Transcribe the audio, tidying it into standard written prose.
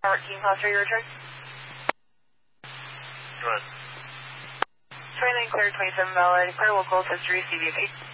King Foster, your return. Good. 29 clear, 27 valid, clear local, history, CVP.